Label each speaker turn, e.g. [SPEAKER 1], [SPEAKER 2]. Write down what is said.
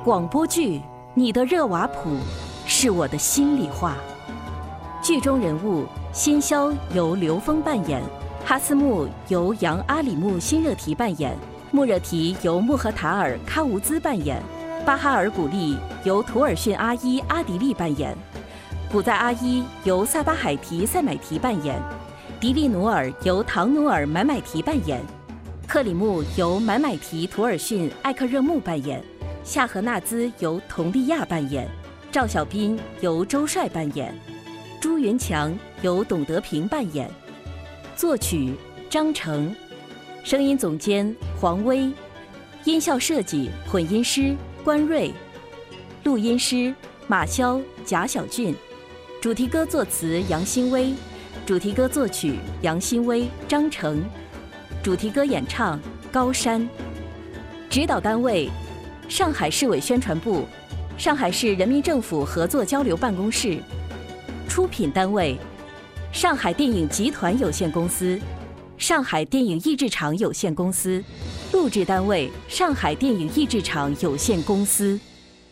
[SPEAKER 1] 广播剧《你的热瓦普》是我的心里话。剧中人物仙霄由刘峰扮演，哈斯木由杨阿里木辛热提扮演，穆热提由穆赫塔尔喀吾兹扮演，巴哈尔古丽由图尔逊阿伊阿迪利扮演，古在阿伊由萨巴海提塞买提扮演，迪利努尔由唐努尔买买提扮演，克里木由买买提图尔逊艾克热木扮演，夏荷纳兹由佟丽娅扮演，赵小彬由周帅扮演，朱云强由董德平扮演，作曲张成，声音总监黄威，音效设计混音师关瑞，录音师马潇、贾小俊，主题歌作词杨新威，主题歌作曲杨新威、张成，主题歌演唱高山，指导单位上海市委宣传部、上海市人民政府合作交流办公室，出品单位上海电影集团有限公司、上海电影译制厂有限公司，录制单位上海电影译制厂有限公司。